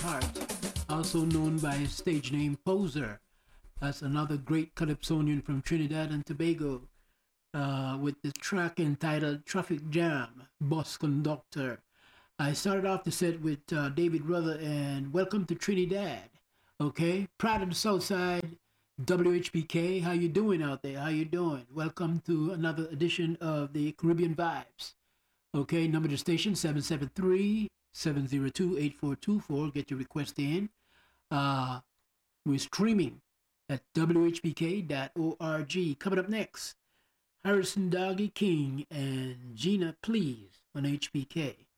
Hart, also known by his stage name Poser. That's another great calypsonian from Trinidad and Tobago, with the track entitled Traffic Jam, Bus Conductor. I started off the set with David Ruther and Welcome to Trinidad. Okay, Pride of the Southside, WHPK. How you doing out there? How you doing? Welcome to another edition of the Caribbean Vibes. Okay, number to station 773-702-8424. Get your request in. We're streaming at whpk.org. Coming up next, Harrison Doggy King and Gina Please on HPK.